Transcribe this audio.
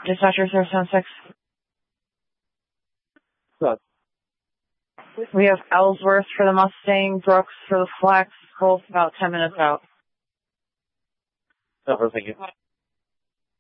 Dispatcher 076. Good. We have Ellsworth for the Mustang, Brooks for the Flex, both about 10 minutes out. Over, thank you.